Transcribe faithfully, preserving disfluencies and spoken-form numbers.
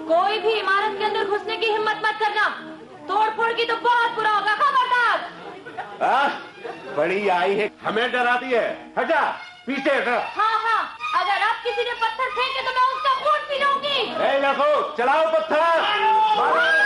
कोई भी इमारत के अंदर घुसने की हिम्मत मत करना, तोड़ फोड़ की तो बहुत बुरा होगा, खबरदार। बड़ी आई है, हमें डराती है, हटा पीछे हटा। हाँ हाँ, अगर अब किसी ने पत्थर फेंके तो मैं उसका खून पी लूंगी। चलाओ पत्थर।